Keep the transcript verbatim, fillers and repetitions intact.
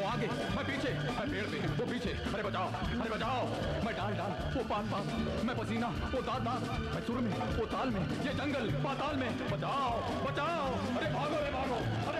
आगे, मैं पीछे, मैं पेड़ पे, वो पीछे। अरे बचाओ, अरे बचाओ। मैं डाल डाल, वो पात पात, मैं पसीना, वो दांत दांत, मैं सुर में, वो ताल में, ये जंगल पाताल में। बचाओ, बचाओ, अरे भागो रे भागो।